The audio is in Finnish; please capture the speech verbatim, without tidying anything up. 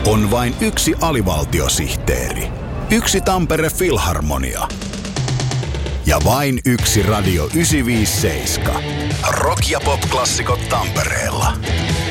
On vain yksi alivaltiosihteeri, yksi Tampere Filharmonia ja vain yksi Radio yhdeksänsataaviisikymmentäseitsemän. Rock- ja pop-klassikot Tampereella.